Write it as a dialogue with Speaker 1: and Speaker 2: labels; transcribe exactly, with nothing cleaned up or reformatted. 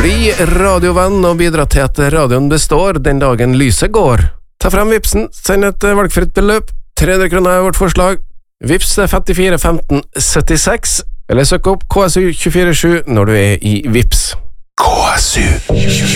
Speaker 1: Bli radiovenn og bidra til at radioen består den dagen lyset går. Ta frem vipsen, send et valgfritt beløp, tre hundre kroner er vårt forslag. Vips femtifire femten syttiseks, eller søk opp K S U to fire sju når du er i Vips.
Speaker 2: K S U